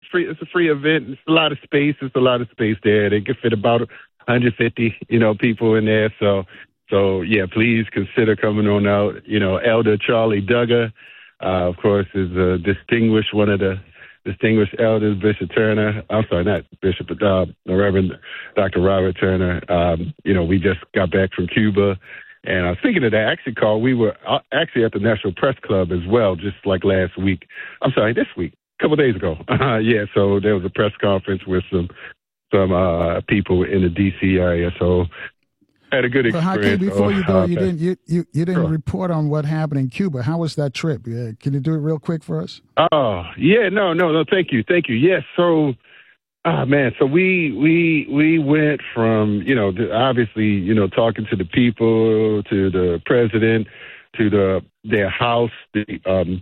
free. It's a free event. It's a lot of space. It's a lot of space there. They can fit about 150, people in there. So yeah, please consider coming on out. Elder Charlie Duggar, of course, is one of the distinguished elders, Bishop Turner. I'm sorry, not Bishop, but the Reverend Dr. Robert Turner. We just got back from Cuba. And speaking of that, actually, Carl, we were actually at the National Press Club as well, just like this week, a couple of days ago. So there was a press conference with some people in the D.C. area. So had a good experience. Hakeem, before you go, you didn't report on what happened in Cuba. How was that trip? Can you do it real quick for us? Oh, yeah, no, thank you. Yes, so, so we went from, obviously, talking to the people, to the president, to their house, the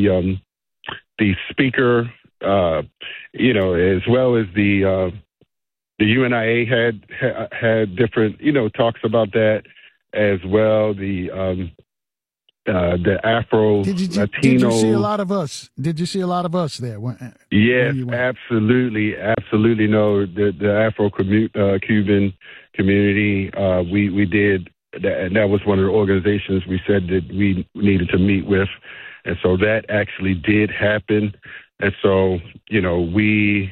speaker, as well as the UNIA had different, talks about that as well. The Afro Latino. Did you see a lot of us? Did you see a lot of us there? Yes, absolutely. No, the Afro Cuban community. We did that, and that was one of the organizations we said that we needed to meet with, and so that actually did happen. And so we.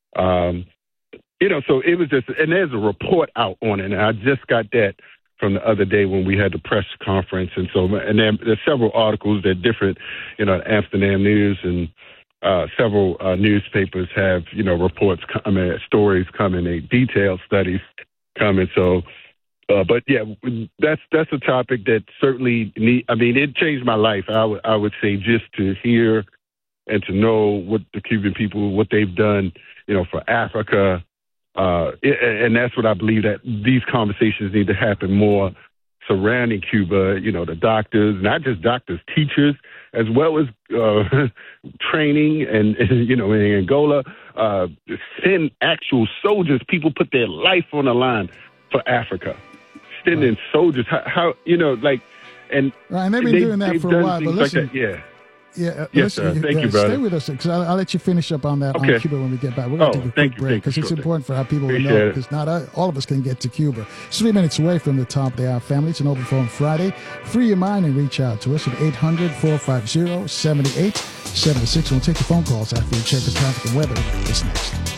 So it was just, and there's a report out on it, and I just got that from the other day when we had the press conference. And so, and there's several articles that different, Amsterdam News and several newspapers have, reports coming, stories coming, detailed studies coming. So, but yeah, that's a topic that certainly it changed my life. I would say, just to hear and to know what the Cuban people, what they've done, for Africa. And that's what I believe, that these conversations need to happen more surrounding Cuba, the doctors, not just doctors, teachers, as well as training and in Angola, send actual soldiers. People put their life on the line for Africa. Sending soldiers, how and right, and they've been doing that for a while. But listen, like that, yeah, yes, sir. Thank you, brother. Stay with us, because I'll let you finish up on that on Cuba when we get back. We're going to take a quick break, because it's important for our people to know, because not all of us can get to Cuba. 3 minutes away from the top of the hour, family. It's an open phone Friday. Free your mind and reach out to us at 800-450-7876. We'll take your phone calls after we check the traffic and weather. This next.